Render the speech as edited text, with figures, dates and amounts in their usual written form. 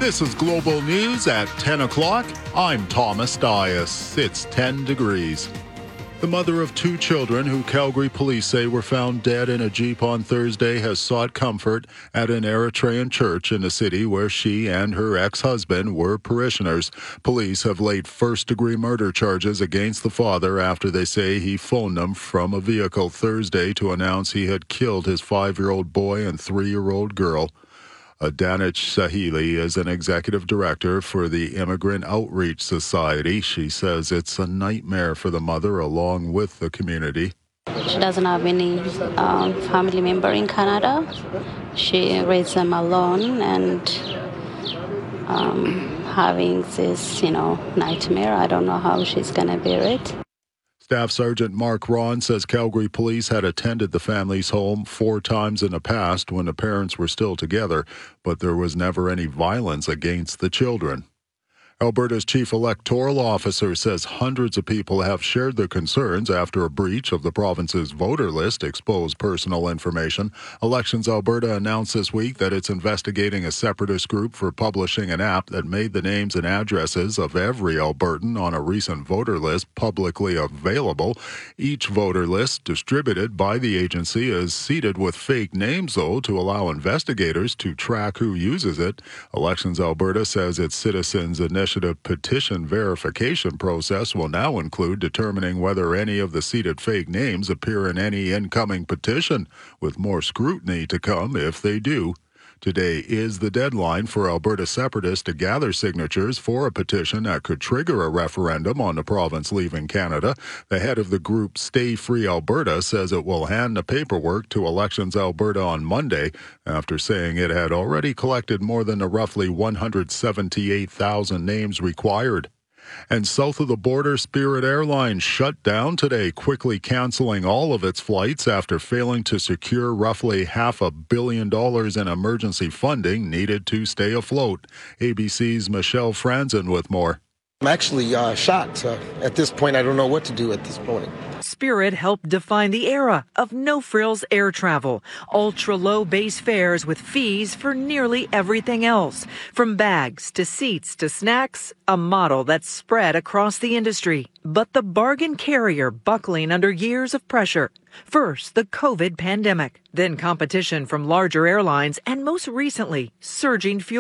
This is Global News at 10 o'clock. I'm Thomas Dias. It's 10 degrees. The mother of two children who Calgary police say were found dead in a Jeep on Thursday has sought comfort at an Eritrean church in the city where she and her ex-husband were parishioners. Police have laid first-degree murder charges against the father after they say he phoned them from a vehicle Thursday to announce he had killed his 5-year-old boy and 3-year-old girl. Adanich Sahili is an executive director for the Immigrant Outreach Society. She says it's a nightmare for the mother along with the community. She doesn't have any family member in Canada. She raised them alone and having this, nightmare. I don't know how she's going to bear it. Staff Sergeant Mark Ron says Calgary police had attended the family's home 4 times in the past when the parents were still together, but there was never any violence against the children. Alberta's chief electoral officer says hundreds of people have shared their concerns after a breach of the province's voter list exposed personal information. Elections Alberta announced this week that it's investigating a separatist group for publishing an app that made the names and addresses of every Albertan on a recent voter list publicly available. Each voter list distributed by the agency is seeded with fake names, though, to allow investigators to track who uses it. Elections Alberta says its citizens' initiative petition verification process will now include determining whether any of the seeded fake names appear in any incoming petition, with more scrutiny to come if they do. Today is the deadline for Alberta separatists to gather signatures for a petition that could trigger a referendum on the province leaving Canada. The head of the group Stay Free Alberta says it will hand the paperwork to Elections Alberta on Monday after saying it had already collected more than the roughly 178,000 names required. And south of the border, Spirit Airlines shut down today, quickly canceling all of its flights after failing to secure roughly $500 million in emergency funding needed to stay afloat. ABC's Michelle Franzen with more. I'm actually shocked. At this point, I don't know what to do at this point. Spirit helped define the era of no-frills air travel, ultra-low base fares with fees for nearly everything else. From bags to seats to snacks, a model that's spread across the industry. But the bargain carrier buckling under years of pressure. First, the COVID pandemic, then competition from larger airlines, and most recently, surging fuel